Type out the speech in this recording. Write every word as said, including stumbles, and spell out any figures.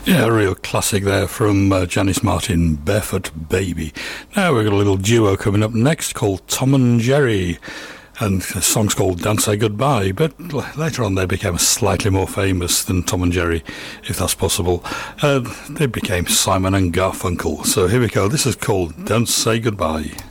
Yeah, a real classic there from uh, Janice Martin, Barefoot Baby. Now we've got a little duo coming up next called Tom and Jerry, and the song's called Don't Say Goodbye, but later on they became slightly more famous than Tom and Jerry, if that's possible. Uh, they became Simon and Garfunkel. So here we go, this is called Don't Say Goodbye.